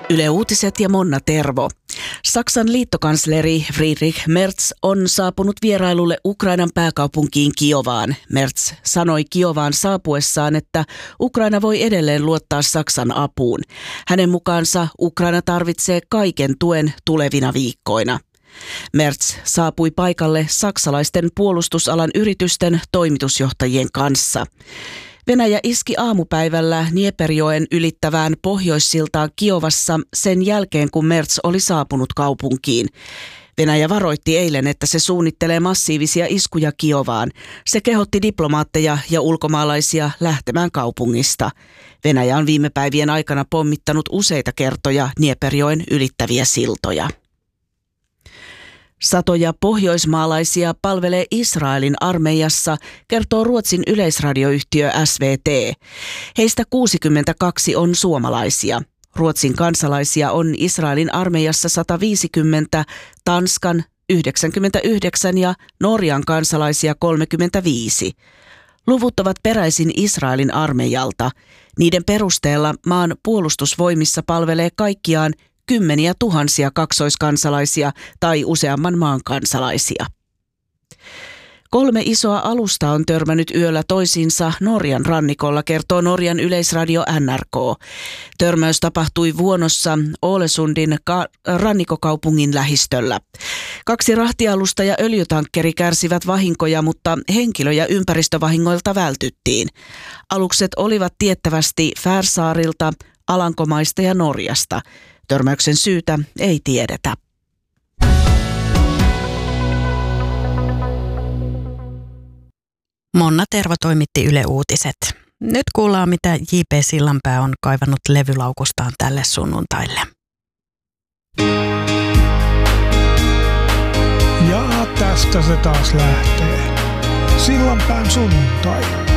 Yle Uutiset ja Monna Tervo. Saksan liittokansleri Friedrich Merz on saapunut vierailulle Ukrainan pääkaupunkiin Kiovaan. Merz sanoi Kiovaan saapuessaan, että Ukraina voi edelleen luottaa Saksan apuun. Hänen mukaansa Ukraina tarvitsee kaiken tuen tulevina viikkoina. Merz saapui paikalle saksalaisten puolustusalan yritysten toimitusjohtajien kanssa. Venäjä iski aamupäivällä Dnieperjoen ylittävään pohjoissiltaan Kiovassa sen jälkeen, kun Merz oli saapunut kaupunkiin. Venäjä varoitti eilen, että se suunnittelee massiivisia iskuja Kiovaan. Se kehotti diplomaatteja ja ulkomaalaisia lähtemään kaupungista. Venäjä on viime päivien aikana pommittanut useita kertoja Dnieperjoen ylittäviä siltoja. Satoja pohjoismaalaisia palvelee Israelin armeijassa, kertoo Ruotsin yleisradioyhtiö SVT. Heistä 62 on suomalaisia. Ruotsin kansalaisia on Israelin armeijassa 150, Tanskan 99 ja Norjan kansalaisia 35. Luvut ovat peräisin Israelin armeijalta. Niiden perusteella maan puolustusvoimissa palvelee kaikkiaan kymmeniä tuhansia kaksoiskansalaisia tai useamman maan kansalaisia. 3 isoa alusta on törmännyt yöllä toisiinsa Norjan rannikolla, kertoo Norjan yleisradio NRK. Törmäys tapahtui Vuonossa Ålesundin rannikokaupungin lähistöllä. 2 rahtialusta ja öljytankkeri kärsivät vahinkoja, mutta henkilö- ja ympäristövahingoilta vältyttiin. Alukset olivat tiettävästi Färsaarilta, Alankomaista ja Norjasta. Törmäyksen syytä ei tiedetä. Monna Tervo toimitti Yle Uutiset. Nyt kuullaan, mitä J.P. Sillanpää on kaivannut levylaukustaan tälle sunnuntaille. Ja tästä se taas lähtee. Sillanpään sunnuntai.